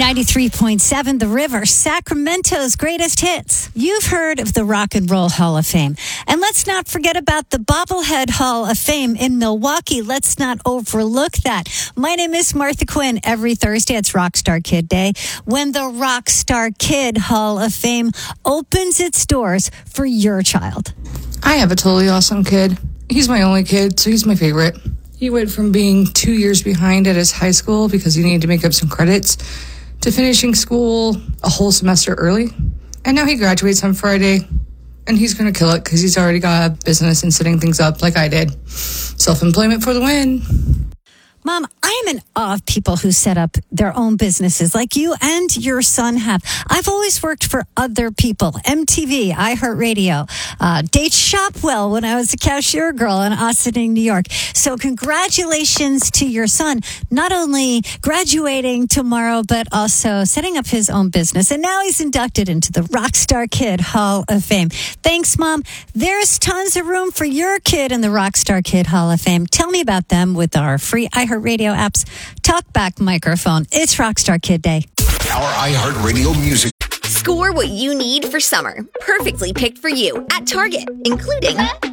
93.7 The River, Sacramento's greatest hits. You've heard of the Rock and Roll Hall of Fame. And let's not forget about the Bobblehead Hall of Fame in Milwaukee. Let's not overlook that. My name is Martha Quinn. Every Thursday, it's Rockstar Kid Day, when the Rockstar Kid Hall of Fame opens its doors for your child. I have a totally awesome kid. He's my only kid, so he's my favorite. He went from being 2 years behind at his high school because he needed to make up some credits to finishing school a whole semester early. And now he graduates on Friday, and he's going to kill it because he's already got a business and setting things up like I did. Self-employment for the win. Mom, I am in awe of people who set up their own businesses like you and your son have. I've always worked for other people. MTV, iHeartRadio, Date Shopwell when I was a cashier girl in Ossining, New York. So congratulations to your son, not only graduating tomorrow, but also setting up his own business. And now he's inducted into the Rockstar Kid Hall of Fame. Thanks, Mom. There's tons of room for your kid in the Rockstar Kid Hall of Fame. Tell me about them with our free iHeartRadio app's talkback microphone. It's Rockstar Kid Day. Our iHeartRadio music. Score what you need for summer. Perfectly picked for you at Target, including Up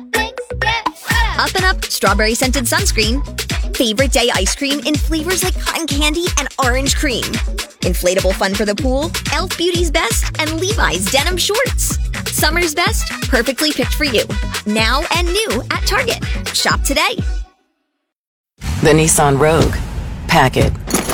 and Up strawberry scented sunscreen, favorite day ice cream in flavors like cotton candy and orange cream, inflatable fun for the pool, Elf Beauty's Best, and Levi's denim shorts. Summer's best, perfectly picked for you. Now and new at Target. Shop today. The Nissan Rogue. Pack it.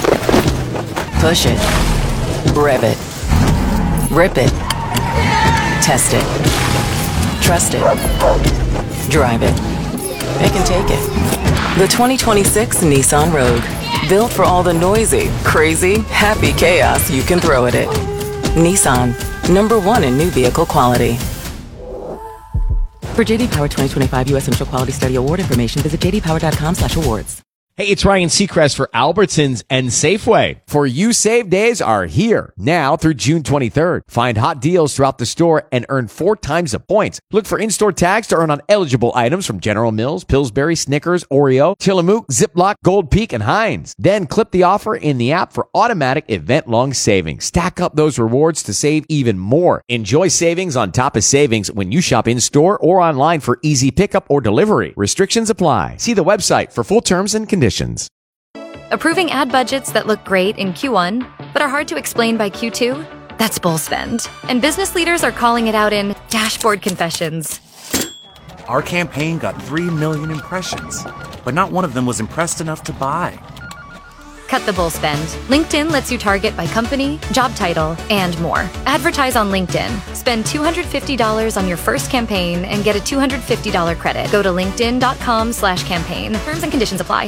Push it. Rev it. Rip it. Test it. Trust it. Drive it. It can take it. The 2026 Nissan Rogue. Built for all the noisy, crazy, happy chaos you can throw at it. Nissan. #1 in new vehicle quality. For JD Power 2025 U.S. Initial Quality Study Award information, visit jdpower.com/awards. Hey, it's Ryan Seacrest for Albertsons and Safeway. For You Save days are here now through June 23rd. Find hot deals throughout the store and earn 4 times the points. Look for in-store tags to earn on eligible items from General Mills, Pillsbury, Snickers, Oreo, Tillamook, Ziploc, Gold Peak, and Heinz. Then clip the offer in the app for automatic event-long savings. Stack up those rewards to save even more. Enjoy savings on top of savings when you shop in-store or online for easy pickup or delivery. Restrictions apply. See the website for full terms and conditions. Approving ad budgets that look great in Q1, but are hard to explain by Q2? That's bull spend. And business leaders are calling it out in dashboard confessions. Our campaign got 3 million impressions, but not one of them was impressed enough to buy. Cut the bull spend. LinkedIn lets you target by company, job title, and more. Advertise on LinkedIn. Spend $250 on your first campaign and get a $250 credit. Go to linkedin.com/campaign. Terms and conditions apply.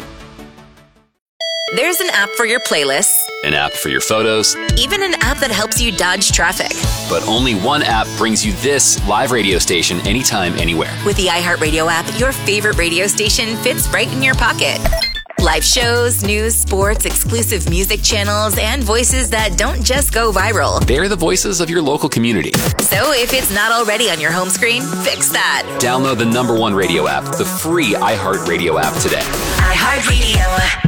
There's an app for your playlists, an app for your photos, even an app that helps you dodge traffic. but only one app brings you this live radio station anytime, anywhere. With the iHeartRadio app, your favorite radio station fits right in your pocket. Live shows, news, sports, exclusive music channels, and voices that don't just go viral. They're the voices of your local community. So if it's not already on your home screen, fix that. Download the #1 radio app, the free iHeartRadio app today. iHeartRadio.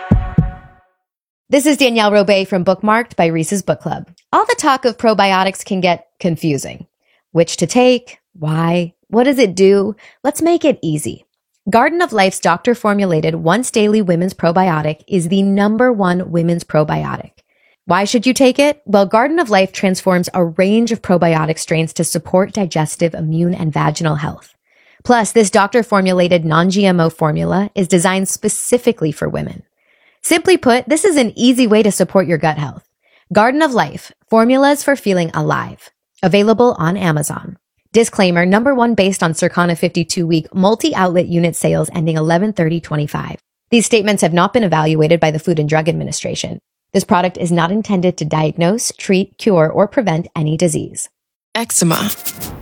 This is Danielle Robay from Bookmarked by Reese's Book Club. All the talk of probiotics can get confusing. Which to take? Why? What does it do? Let's make it easy. Garden of Life's doctor-formulated once daily women's probiotic is the #1 women's probiotic. Why should you take it? Well, Garden of Life transforms a range of probiotic strains to support digestive, immune, and vaginal health. Plus, this doctor-formulated non-GMO formula is designed specifically for women. Simply put, this is an easy way to support your gut health. Garden of Life, formulas for feeling alive. Available on Amazon. Disclaimer, #1 based on Circana 52-week multi-outlet unit sales ending 11/30/25. These statements have not been evaluated by the Food and Drug Administration. This product is not intended to diagnose, treat, cure, or prevent any disease. Eczema.